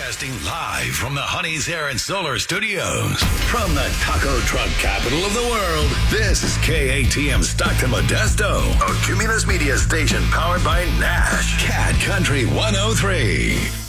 Broadcasting live from the Honey's Hair and Solar Studios. From the taco truck capital of the world, this is KATM Stockton Modesto, a Cumulus Media station powered by Nash. Cat Country 103.